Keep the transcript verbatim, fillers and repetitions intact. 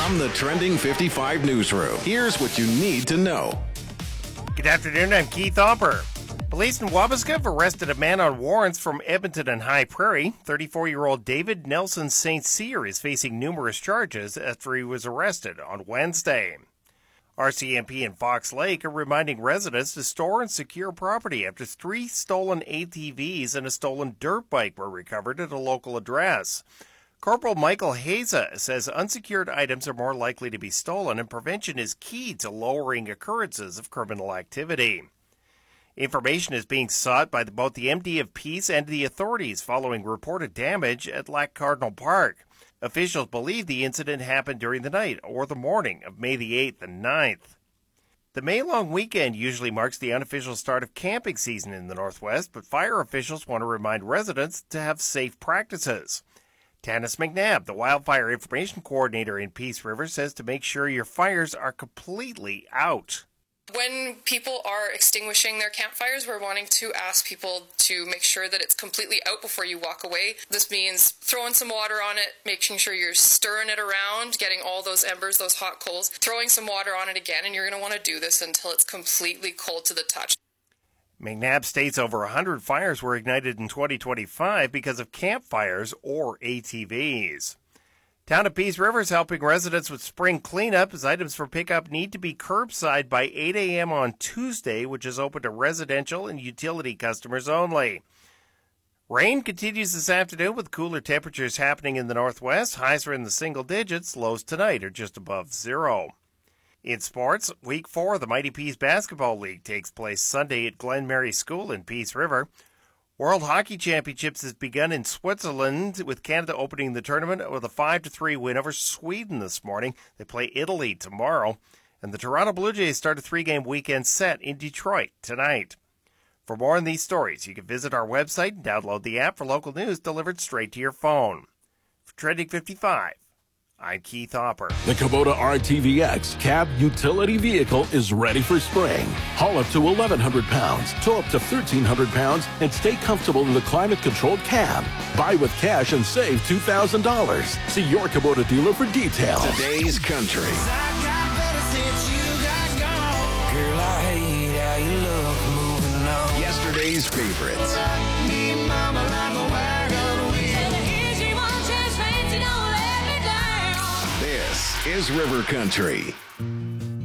From the Trending fifty-five newsroom, here's what you need to know. Good afternoon, I'm Keith Hopper. Police in Wabasca have arrested a man on warrants from Edmonton and High Prairie. thirty-four-year-old David Nelson Saint Cyr is facing numerous charges after he was arrested on Wednesday. R C M P and Fox Lake are reminding residents to store and secure property after three stolen A T Vs and a stolen dirt bike were recovered at a local address. Corporal Michael Haza says unsecured items are more likely to be stolen, and prevention is key to lowering occurrences of criminal activity. Information is being sought by both the M D of Peace and the authorities following reported damage at Lac Cardinal Park. Officials believe the incident happened during the night or the morning of May the eighth and ninth. The May-long weekend usually marks the unofficial start of camping season in the Northwest, but fire officials want to remind residents to have safe practices. Tanis McNabb, the Wildfire Information Coordinator in Peace River, says to make sure your fires are completely out. When people are extinguishing their campfires, we're wanting to ask people to make sure that it's completely out before you walk away. This means throwing some water on it, making sure you're stirring it around, getting all those embers, those hot coals, throwing some water on it again, and you're going to want to do this until it's completely cold to the touch. McNabb states over one hundred fires were ignited in twenty twenty-five because of campfires or A T Vs. Town of Peace River is helping residents with spring cleanup as items for pickup need to be curbside by eight a.m. on Tuesday, which is open to residential and utility customers only. Rain continues this afternoon with cooler temperatures happening in the northwest. Highs are in the single digits. Lows tonight are just above zero. In sports, Week four of the Mighty Peace Basketball League takes place Sunday at Glen Mary School in Peace River. World Hockey Championships has begun in Switzerland, with Canada opening the tournament with a five to three win over Sweden this morning. They play Italy tomorrow. And the Toronto Blue Jays start a three-game weekend set in Detroit tonight. For more on these stories, you can visit our website and download the app for local news delivered straight to your phone. For Trending fifty-five, I'm Keith Hopper. The Kubota R T V X cab utility vehicle is ready for spring. Haul up to eleven hundred pounds, tow up to thirteen hundred pounds, and stay comfortable in the climate-controlled cab. Buy with cash and save two thousand dollars. See your Kubota dealer for details. Today's country. Yesterday's favorites. This is River Country.